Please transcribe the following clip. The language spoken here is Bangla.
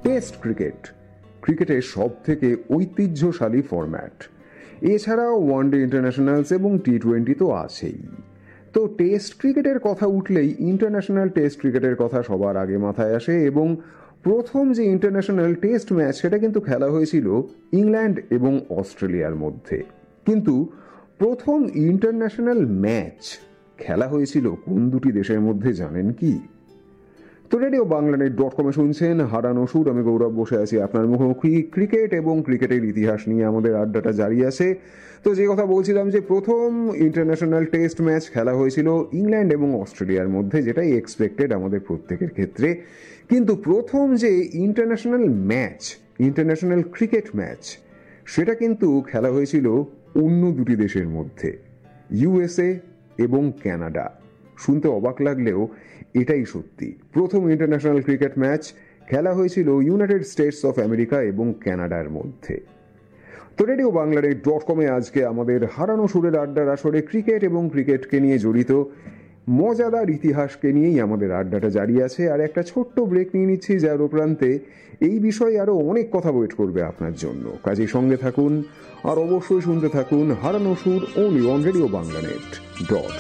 টেস্ট ক্রিকেট ক্রিকেটের সব থেকে ঐতিহ্যশালী ফরম্যাট। এছাড়াও ওয়ানডে ইন্টারন্যাশনালস এবং টি-20 তো আছেই। তো টেস্ট ক্রিকেটের কথা উঠলেই ইন্টারন্যাশনাল টেস্ট ক্রিকেটের কথা সবার আগে মাথায় আসে, এবং প্রথম যে ইন্টারন্যাশনাল টেস্ট ম্যাচ সেটা কিন্তু খেলা হয়েছিল ইংল্যান্ড এবং অস্ট্রেলিয়ার মধ্যে। কিন্তু প্রথম ইন্টারন্যাশনাল ম্যাচ খেলা হয়েছিল কোন দুটি দেশের মধ্যে জানেন কি? তো রেডিও বাংলানেট.com-এ শুনছেন হারানো সুর। আমি গৌরব বসে আছি আপনার মুখোমুখি। ক্রিকেট এবং ক্রিকেটের ইতিহাস নিয়ে আমাদের আড্ডাটা জারি আছে। তো যে কথা বলছিলাম যে প্রথম ইন্টারন্যাশনাল টেস্ট ম্যাচ খেলা হয়েছিল ইংল্যান্ড এবং অস্ট্রেলিয়ার মধ্যে, যেটাই এক্সপেক্টেড আমাদের প্রত্যেকের ক্ষেত্রে। কিন্তু প্রথম যে international match, international cricket match, সেটা কিন্তু খেলা হয়েছিল অন্য দুটি দেশের মধ্যে, ইউএসএ এবং কানাডা। শুনতে অবাক লাগলেও এটাই সত্যি। প্রথম ইন্টারন্যাশনাল ক্রিকেট ম্যাচ খেলা হয়েছিল ইউনাইটেড স্টেটস অফ আমেরিকা এবং কানাডার মধ্যে। তো রেডিও বাংলানেট.com-এ আজকে আমাদের হারানো সুরের আড্ডার আসরে ক্রিকেট এবং ক্রিকেটকে নিয়ে জড়িত মজাদার ইতিহাসকে নিয়েই আমাদের আড্ডাটা জারি আছে। আর একটা ছোট্ট ব্রেক নিয়ে নিচ্ছি, যার উপরান্তে এই বিষয়ে আরও অনেক কথা ওয়েট করবে আপনার জন্য। কাজেই সঙ্গে থাকুন আর অবশ্যই শুনতে থাকুন হারানো সুর, অনলি অন রেডিও বাংলানেট.com।